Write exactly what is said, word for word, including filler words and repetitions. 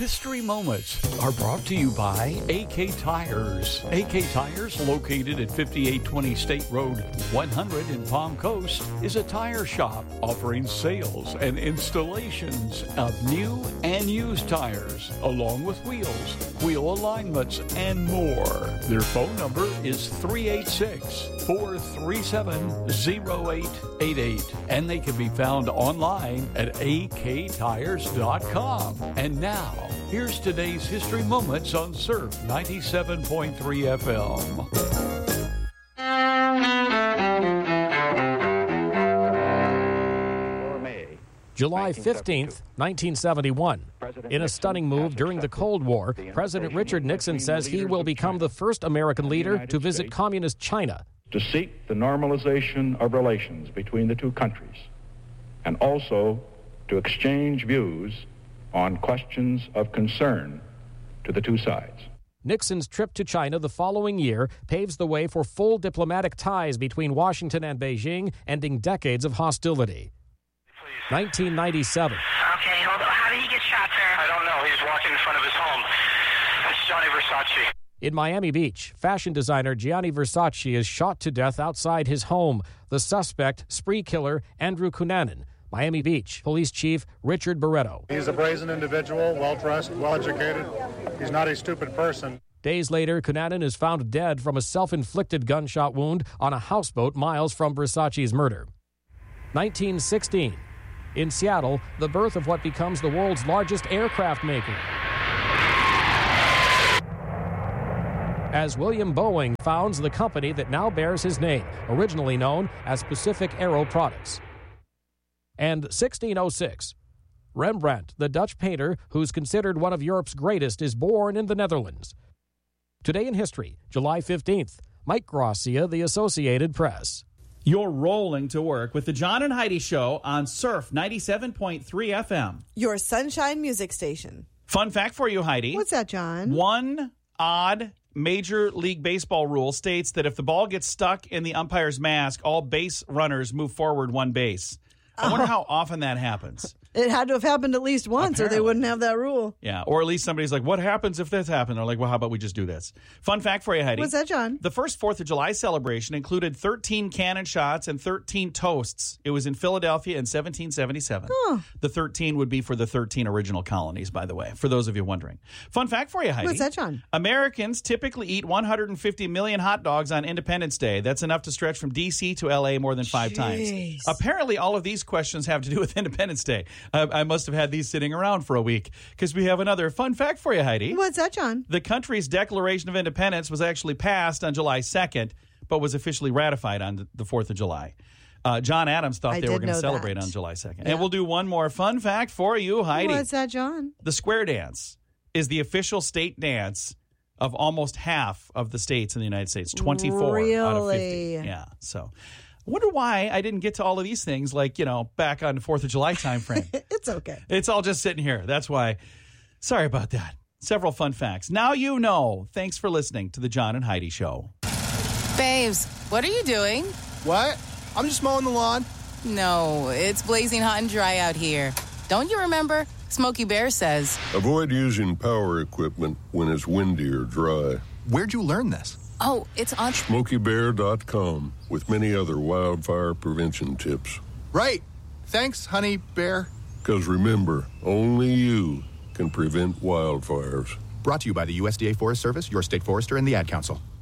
History Moments are brought to you by A K Tires. A K Tires, located at fifty-eight twenty State Road one hundred in Palm Coast, is a tire shop offering sales and installations of new and used tires, along with wheels, wheel alignments, and more. Their phone number is three eight six, four three seven, zero eight eight eight, and they can be found online at a k tires dot com. And now, here's today's History Moments on Surf ninety-seven point three F M. July fifteenth, nineteen seventy-one. In a stunning move during the Cold War, President Richard Nixon says he will become the first American leader to visit communist China. To seek the normalization of relations between the two countries, and also to exchange views on questions of concern to the two sides. Nixon's trip to China the following year paves the way for full diplomatic ties between Washington and Beijing, ending decades of hostility. nineteen ninety-seven. Okay, hold on. How did he get shot, sir? I don't know. He's walking in front of his home. That's Gianni Versace. In Miami Beach, fashion designer Gianni Versace is shot to death outside his home. The suspect, spree killer Andrew Cunanan. Miami Beach Police Chief Richard Barretto. He's a brazen individual, well-dressed, well-educated. He's not a stupid person. Days later, Cunanan is found dead from a self-inflicted gunshot wound on a houseboat miles from Versace's murder. nineteen sixteen. In Seattle, the birth of what becomes the world's largest aircraft maker. As William Boeing founds the company that now bears his name, originally known as Pacific Aero Products. And sixteen oh six. Rembrandt, the Dutch painter who's considered one of Europe's greatest, is born in the Netherlands. Today in history, July fifteenth. Mike Gracia, The Associated Press. You're rolling to work with the John and Heidi Show on Surf ninety-seven point three F M. Your sunshine music station. Fun fact for you, Heidi. What's that, John? One odd Major League Baseball rule states that if the ball gets stuck in the umpire's mask, all base runners move forward one base. I wonder oh. how often that happens. It had to have happened at least once, Apparently. Or they wouldn't have that rule. Yeah, or at least somebody's like, what happens if this happened? They're like, well, how about we just do this? Fun fact for you, Heidi. What's that, John? The first fourth of July celebration included thirteen cannon shots and thirteen toasts. It was in Philadelphia in seventeen seventy-seven. Oh. The thirteen would be for the thirteen original colonies, by the way, for those of you wondering. Fun fact for you, Heidi. What's that, John? Americans typically eat one hundred fifty million hot dogs on Independence Day. That's enough to stretch from D C to L A more than five Jeez. times. Apparently, all of these questions have to do with Independence Day. I, I must have had these sitting around for a week because we have another fun fact for you, Heidi. What's that, John? The country's Declaration of Independence was actually passed on July second, but was officially ratified on the fourth of July. Uh, John Adams thought I they were going to celebrate that. on July second. Yeah. And we'll do one more fun fact for you, Heidi. What's that, John? The square dance is the official state dance of almost half of the states in the United States, twenty-four really? out of fifty. Yeah, so... I wonder why I didn't get to all of these things, like, you know, back on the fourth of July time frame. It's okay. It's all just sitting here. That's why. Sorry about that. Several fun facts. Now you know. Thanks for listening to the John and Heidi Show. Babes, what are you doing? What? I'm just mowing the lawn. No, it's blazing hot and dry out here. Don't you remember? Smokey Bear says, avoid using power equipment when it's windy or dry. Where'd you learn this? Oh, it's on smokey bear dot com with many other wildfire prevention tips. Right. Thanks, honey bear. Because remember, only you can prevent wildfires. Brought to you by the U S D A Forest Service, your state forester, and the Ad Council.